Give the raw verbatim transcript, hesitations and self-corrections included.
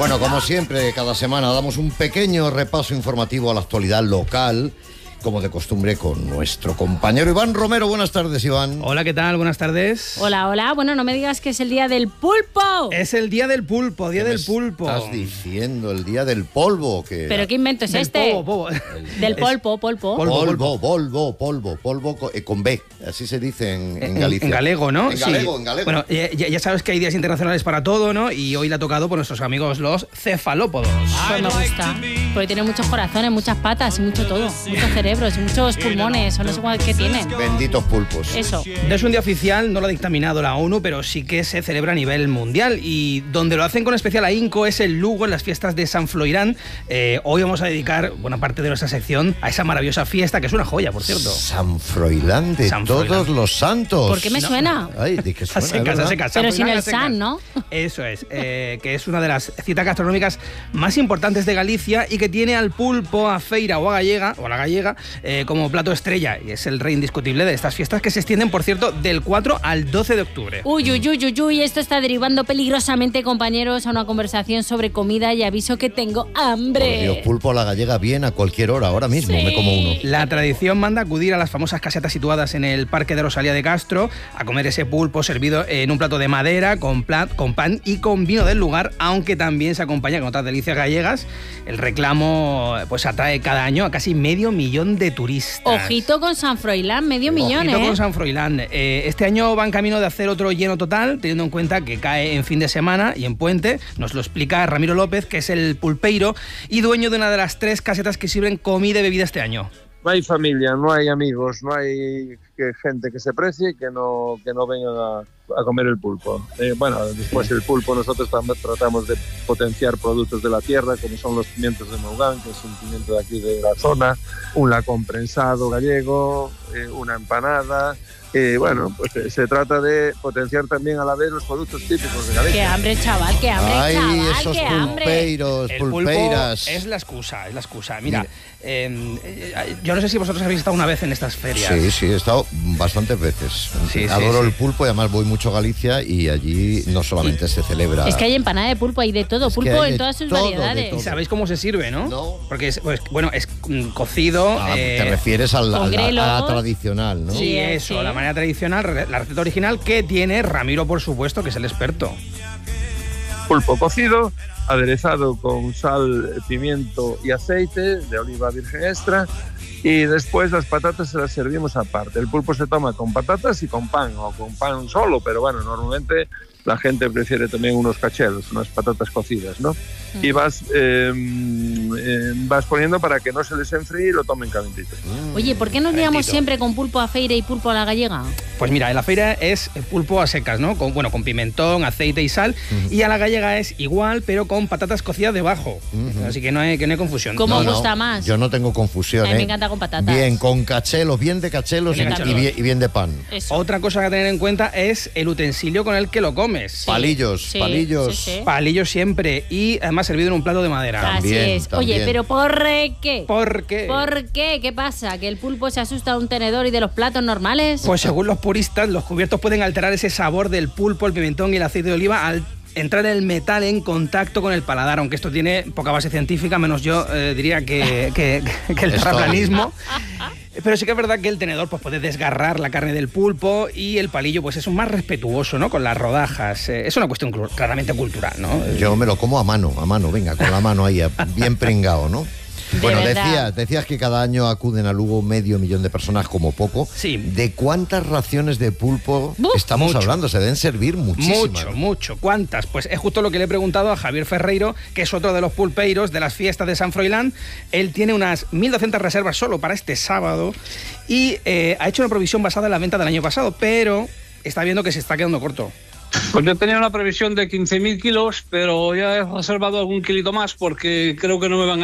Bueno, como siempre, cada semana damos un pequeño repaso informativo a la actualidad local, como de costumbre, con nuestro compañero Iván Romero. Buenas tardes, Iván. Hola, ¿qué tal? Buenas tardes. Hola, hola. Bueno, no me digas que es el día del pulpo. Es el día del pulpo, día del pulpo. Estás diciendo el día del polvo. Que ¿Pero qué invento es del este? Polvo, polvo. Del polpo, polpo. Polvo, polvo, polvo, polvo, polvo con, eh, con B. Así se dice en, en Galicia. En, en galego, ¿no? En galego, sí. en galego. Bueno, ya, ya sabes que hay días internacionales para todo, ¿no? Y hoy le ha tocado por nuestros amigos los cefalópodos. Pues me gusta. Porque tiene muchos corazones, muchas patas y mucho todo. Muchos cerebros y muchos pulmones, o no sé qué tienen. Benditos pulpos. Eso. No es un día oficial, no lo ha dictaminado la ONU, pero sí que se celebra a nivel mundial. Y donde lo hacen con especial ahínco es en Lugo, en las fiestas de San Froilán. Eh, hoy vamos a dedicar buena parte de nuestra sección a esa maravillosa fiesta, que es una joya, por cierto. San Froilán de San todos Froilán. los santos. ¿Por qué me No. suena? Ay, ¿de qué suena? A secas, a secas. Pero San sin Froilán el a secas. san, ¿no? Eso es, eh, que es una de las citas gastronómicas más importantes de Galicia y que tiene al pulpo, a feira o a gallega, o a la gallega, eh, como plato estrella. Y es el rey indiscutible de estas fiestas, que se extienden, por cierto, del cuatro al doce de octubre. Uy, uy, uy, uy, uy, esto está derivando peligrosamente, compañeros, a una conversación sobre comida y aviso que tengo hambre. Por Dios, pulpo a la gallega bien a cualquier hora, ahora mismo Sí. me como uno. La tradición manda acudir a las famosas casetas situadas en el Parque de Rosalía de Castro a comer ese pulpo servido en un plato de madera, con, plat, con pan y con vino del lugar, aunque también se acompaña con otras delicias gallegas. El reclamo pues atrae cada año a casi medio millón de turistas. Ojito con San Froilán, medio millón, Ojito ¿eh? con San Froilán. Eh, este año van camino de hacer otro lleno total, teniendo en cuenta que cae en fin de semana y en puente. Nos lo explica Ramiro López, que es el pulpeiro y dueño de una de las tres casetas que sirven comida y bebida este año. No hay familia, no hay amigos, no hay que, gente que se precie y que no, que no vengan a, a comer el pulpo. Eh, bueno, después el pulpo nosotros también tratamos de potenciar productos de la tierra, como son los pimientos de Mougán, que es un pimiento de aquí de la zona, un lacón prensado gallego, eh, una empanada. Y bueno, pues eh, se trata de potenciar también a la vez los productos típicos de Galicia. Qué hambre, chaval, qué hambre, Ay, chaval, esos qué hambre. pulpeiros, El pulpo pulpeiras. es la excusa, es la excusa. Mira, eh, eh, yo no sé si vosotros habéis estado una vez en estas ferias. Sí, sí, he estado bastantes veces. Sí, sí, Adoro sí. el pulpo y además voy mucho a Galicia y allí no solamente se celebra... Es que hay empanada de pulpo, hay de todo, Es que pulpo hay en de todas sus todo, de variedades. todo. ¿Y sabéis cómo se sirve, no? No. Porque es, pues, bueno, es mm, cocido. Ah, eh, te refieres a la, con a la- a la grelos. tradicional, ¿no? Sí, Sí, eso, sí. la manera tradicional, re- la receta original que tiene Ramiro, por supuesto, que es el experto. Pulpo cocido, aderezado con sal, pimiento y aceite de oliva virgen extra, y después las patatas se las servimos aparte. El pulpo se toma con patatas y con pan, o con pan solo, pero bueno, normalmente la gente prefiere también unos cachelos, unas patatas cocidas, ¿no? Mm. Y vas, eh, eh, vas poniendo para que no se les enfríe y lo tomen calentito. Mm. Oye, ¿por qué nos liamos Calentito. siempre con pulpo a feira y pulpo a la gallega? Pues mira, en la feira es pulpo a secas, ¿no? Con, bueno, con pimentón, aceite y sal. Ujú. Y a la gallega es igual, pero con patatas cocidas debajo. Ujú. Así que no hay, que no hay confusión. ¿Cómo No, no, gusta más? Yo no tengo confusión, A mí me ¿eh? encanta con patatas. Bien, con cachelos, bien de cachelos Bien y, de cachelos. y bien, y bien de pan. Eso. Otra cosa a tener en cuenta es el utensilio con el que lo comes. Sí, Palillos, sí, palillos. sí, sí. Palillo siempre y además servido en un plato de madera. Así También, es. también. Oye, pero ¿por qué? ¿Por qué? ¿Por qué? ¿Qué pasa? ¿Que el pulpo se asusta de un tenedor y de los platos normales? Pues según los puristas, los cubiertos pueden alterar ese sabor del pulpo, el pimentón y el aceite de oliva al entrar el metal en contacto con el paladar, aunque esto tiene poca base científica, menos yo eh, diría que, que, que el Esto- terraplanismo. Pero sí que es verdad que el tenedor pues, puede desgarrar la carne del pulpo y el palillo pues es un más respetuoso, ¿no? Con las rodajas. Eh, es una cuestión clu- claramente cultural, ¿no? Yo me lo como a mano, a mano, venga, con la mano ahí, bien pringado, ¿no? De Bueno, verdad. decías, decías que cada año acuden a Lugo medio millón de personas como poco. Sí. ¿De cuántas raciones de pulpo Buf. estamos Mucho. hablando? Se deben servir muchísimas. Mucho, ¿no? mucho. ¿Cuántas? Pues es justo lo que le he preguntado a Javier Ferreiro, que es otro de los pulpeiros de las fiestas de San Froilán. Él tiene unas mil doscientas reservas solo para este sábado y eh, ha hecho una provisión basada en la venta del año pasado, pero está viendo que se está quedando corto. Pues yo tenía una previsión de quince mil kilos, pero ya he reservado algún kilito más porque creo que no me van a